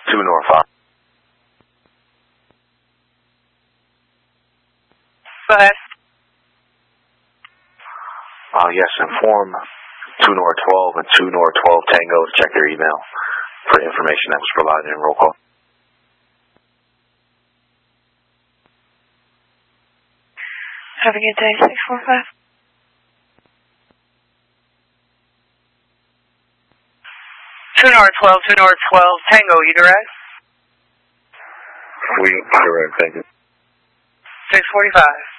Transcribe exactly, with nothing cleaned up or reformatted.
two North five. Go ahead. Uh, yes, inform two North twelve and two North twelve Tango to check their email for information that was provided in roll call. Have a good day, six four five. two North twelve, two North twelve Tango, you direct? We direct, thank you. six forty-five.